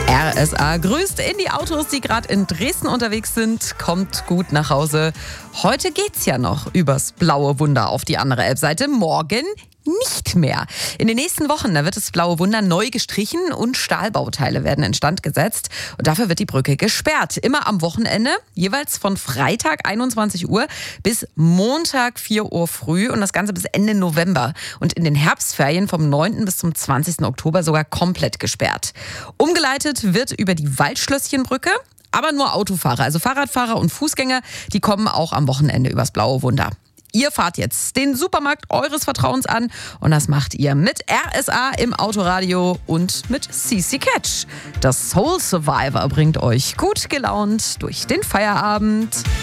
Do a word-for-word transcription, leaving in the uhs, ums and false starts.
R S A grüßt in die Autos, die gerade in Dresden unterwegs sind. Kommt gut nach Hause. Heute geht's ja noch übers blaue Wunder auf die andere Elbseite. Morgen nicht mehr. In den nächsten Wochen da wird das blaue Wunder neu gestrichen und Stahlbauteile werden instand gesetzt. Und dafür wird die Brücke gesperrt. Immer am Wochenende, jeweils von Freitag einundzwanzig Uhr bis Montag vier Uhr früh und das Ganze bis Ende November. Und in den Herbstferien vom neunten bis zum zwanzigsten Oktober sogar komplett gesperrt. Umgeleitet wird über die Waldschlösschenbrücke. Aber nur Autofahrer, also Fahrradfahrer und Fußgänger, die kommen auch am Wochenende übers blaue Wunder. Ihr fahrt jetzt den Supermarkt eures Vertrauens an und das macht ihr mit R S A im Autoradio und mit C C Catch. Das Soul Survivor bringt euch gut gelaunt durch den Feierabend.